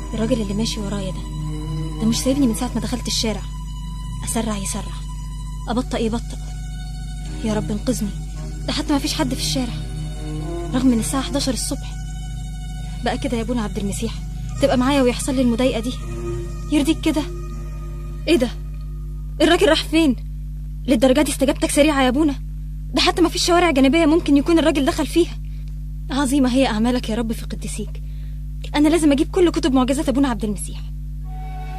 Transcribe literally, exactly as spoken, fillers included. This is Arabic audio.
الراجل اللي ماشي ورايا ده ده مش سايبني من ساعة ما دخلت الشارع. أسرع يسرع، أبطأ يبطأ. يا رب انقذني، ده حتى ما فيش حد في الشارع رغم من الساعة حداشر الصبح. بقى كده يا ابونا عبد المسيح تبقى معايا ويحصل لي المضايقة دي؟ يرضيك كده؟ ايه ده؟ الراجل راح فين؟ للدرجة دي استجابتك سريعة يا ابونا؟ ده حتى ما فيش شوارع جانبية ممكن يكون الراجل دخل فيها. عظيمة هي أعمالك يا رب في قديسيك. أنا لازم أجيب كل كتب معجزات ابونا عبد المسيح.